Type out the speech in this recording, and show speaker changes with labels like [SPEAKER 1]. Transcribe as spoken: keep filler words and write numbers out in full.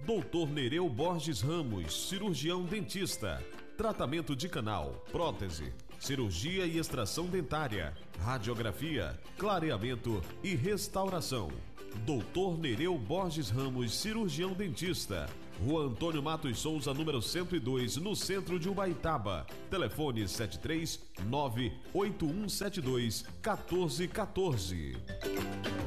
[SPEAKER 1] doutor Nereu Borges Ramos, cirurgião dentista. Tratamento de canal, prótese, cirurgia e extração dentária, radiografia, clareamento e restauração. doutor Nereu Borges Ramos, cirurgião dentista. Rua Antônio Matos Souza, número cento e dois, no centro de Ubaitaba. Telefone sete três nove oito um sete dois um quatro um quatro.